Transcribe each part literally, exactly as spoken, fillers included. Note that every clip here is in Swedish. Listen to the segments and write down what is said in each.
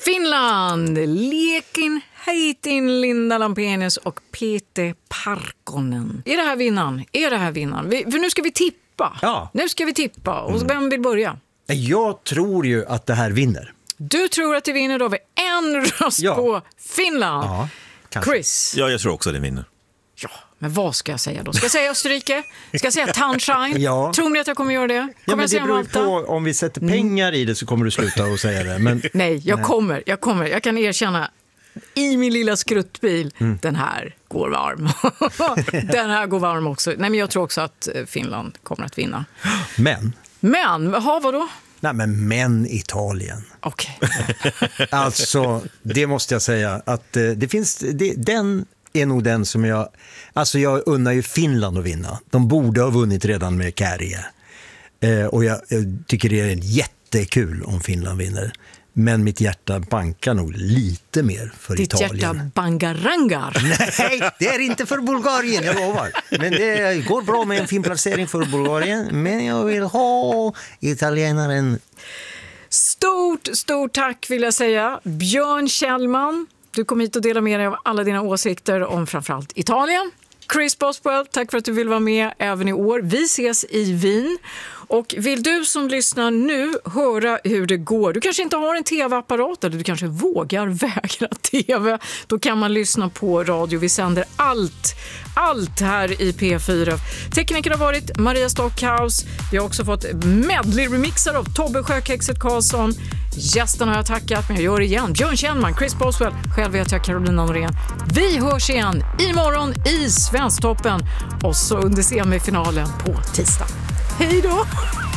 Finland, Lekin Heitin, Linda Lampenius och Peter Parkkonen. Är det här vinnaren? Är det här vinnaren? Vi, för nu ska vi tippa. Ja. Nu ska vi tippa. Och mm. vem vill börja? Jag tror ju att det här vinner. Du tror att det vinner då? Vi en röst ja. på Finland. Ja, Chris? Ja, jag tror också att det vinner. Ja, men vad ska jag säga då? Ska jag säga Österrike? Ska jag säga Tanschein? Ja. Tror ni att jag kommer göra det? Kommer ja, men jag säga det beror Malta? på, om vi sätter pengar i det så kommer du sluta att säga det. Men... Nej, jag Nej. kommer. Jag kommer. Jag kan erkänna i min lilla skruttbil, mm. den här går varm. Den här går varm också. Nej, men jag tror också att Finland kommer att vinna. Men? Men, ha, vad då? Nej, men men Italien. Okej. Okay. Alltså, det måste jag säga att eh, det finns, det, den är nog den som jag, alltså jag unnar ju Finland att vinna. De borde ha vunnit redan med Kärje. Eh, och jag, jag tycker det är jättekul om Finland vinner. Men mitt hjärta bankar nog lite mer för Ditt Italien. Ditt hjärta bangarangar. Nej, det är inte för Bulgarien, jag lovar. Men det går bra med en fin placering för Bulgarien. Men jag vill ha italienaren. Stort, stort tack vill jag säga. Björn Kjellman, du kom hit och delade med dig av alla dina åsikter om framförallt Italien. Chris Boswell, tack för att du vill vara med även i år. Vi ses i Wien. Och vill du som lyssnar nu höra hur det går, du kanske inte har en tv-apparat eller du kanske vågar vägra tv, då kan man lyssna på radio. Vi sänder allt, allt här i P fyra. Tekniker har varit Maria Stockhaus. Vi har också fått medley-remixar av Tobbe Sjökexet Karlsson. Gästerna har jag tackat, men jag gör det igen. Björn Kjellman, Chris Boswell, själv heter jag Carolina Norén. Vi hörs igen imorgon i Svensktoppen och så under semifinalen på tisdag. Hej då!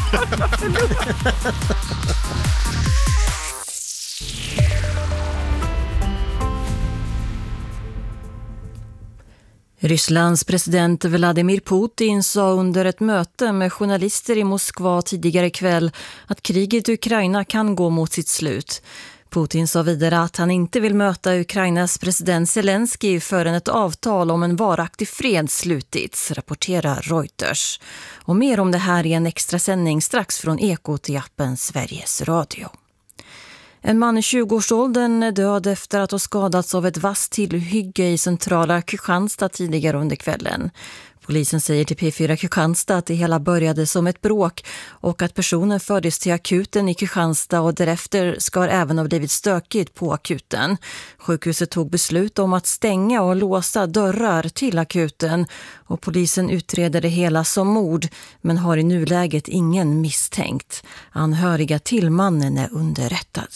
Rysslands president Vladimir Putin sa under ett möte med journalister i Moskva tidigare kväll att kriget i Ukraina kan gå mot sitt slut. Putin sa vidare att han inte vill möta Ukrainas president Zelensky förrän ett avtal om en varaktig fred slutits, rapporterar Reuters. Och mer om det här i en extra sändning strax från Ekot i appen Sveriges Radio. En man i tjugoårsåldern är död efter att ha skadats av ett vasst tillhygge i centrala Kristianstad tidigare under kvällen. Polisen säger till P fyra Kristianstad att det hela började som ett bråk och att personen fördes till akuten i Kristianstad och därefter ska även ha blivit stökigt på akuten. Sjukhuset tog beslut om att stänga och låsa dörrar till akuten och polisen utreder det hela som mord men har i nuläget ingen misstänkt. Anhöriga till mannen är underrättad.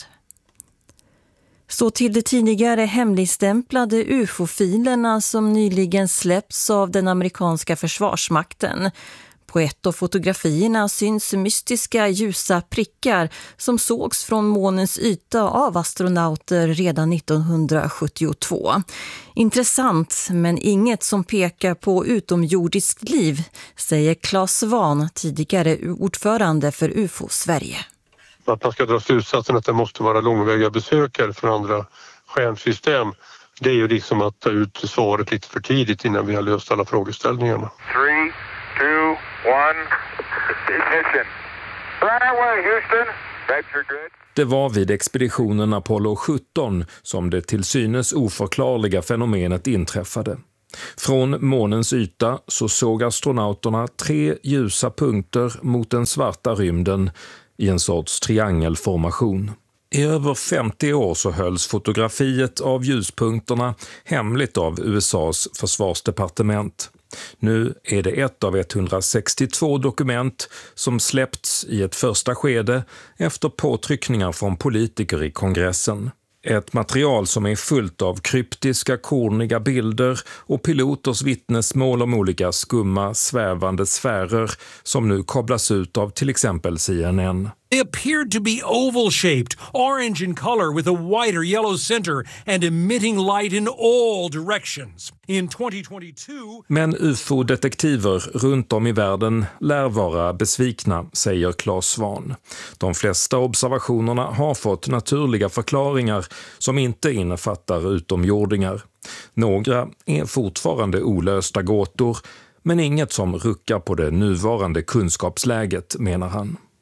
Så till de tidigare hemligstämplade U F O-filerna som nyligen släppts av den amerikanska försvarsmakten. På ett av fotografierna syns mystiska ljusa prickar som sågs från månens yta av astronauter redan nittonhundrasjuttiotvå. Intressant, men inget som pekar på utomjordiskt liv, säger Claes Svahn, tidigare ordförande för U F O Sverige. Att man ska dra slutsatsen att det måste vara långväga besökare från andra stjärnsystem, det är ju liksom att ta ut svaret lite för tidigt innan vi har löst alla frågeställningarna. Three, two, one, ignition. Right away, Houston. Vector good. Det var vid expeditionen Apollo sjutton som det till synes oförklarliga fenomenet inträffade. Från månens yta så såg astronauterna tre ljusa punkter mot den svarta rymden i en sorts triangelformation. I över femtio år så hölls fotografiet av ljuspunkterna hemligt av U S A:s försvarsdepartement. Nu är det ett av etthundrasextiotvå dokument som släppts i ett första skede efter påtryckningar från politiker i kongressen. Ett material som är fullt av kryptiska, korniga bilder och piloters vittnesmål om olika skumma, svävande sfärer som nu kablas ut av till exempel C N N. They appeared to be oval-shaped, orange in color with a white or yellow center and emitting light in all directions. In twenty twenty-two... Men U F O-detektiver runt om i världen lär vara besvikna, säger Claes Svahn. De flesta observationerna har fått naturliga förklaringar som inte innefattar utomjordingar. Några är fortfarande olösta gåtor, men inget som ruckar på det nuvarande kunskapsläget, menar han.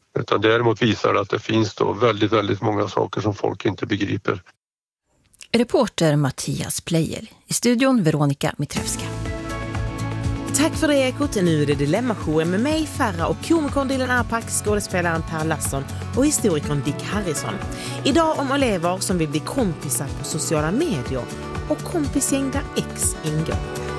Utan däremot visar det att det finns då väldigt, väldigt många saker som folk inte begriper. Reporter Mattias Plejer. I studion Veronica Mitrevska. Tack för det, Ekot. Nu är det Dilemmashowen med mig, Farah, och komikern Dylan Arpak, skådespelaren Per Lasson och historikern Dick Harrison. Idag om elever som vill bli kompisar på sociala medier och kompisgäng där X ingår.